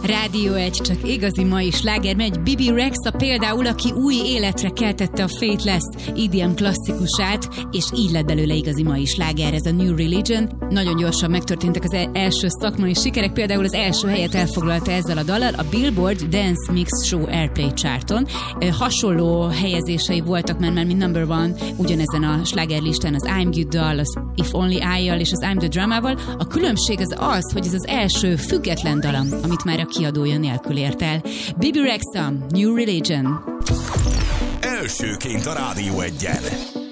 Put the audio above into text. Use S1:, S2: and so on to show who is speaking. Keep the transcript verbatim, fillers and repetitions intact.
S1: Rádió egy, csak igazi mai sláger megy. Bibi Rexha például, aki új életre keltette a Faithless é dé em klasszikusát, és így lett belőle igazi mai sláger, ez a New Religion. Nagyon gyorsan megtörténtek az első szakmai sikerek, például az első helyet elfoglalta ezzel a dallal a Billboard Dance Mix Show Airplay charton. Hasonló helyezései voltak már, mint number one, ugyanezen a slágerlistán az I'm Good dal, az If Only I-jal és az I'm the Drama-val. A különbség az az, hogy ez az első független dalam, amit már a kiadója nélkül ért el. Bibi Rexha, New Religion.
S2: Elsőként a Rádió egyen.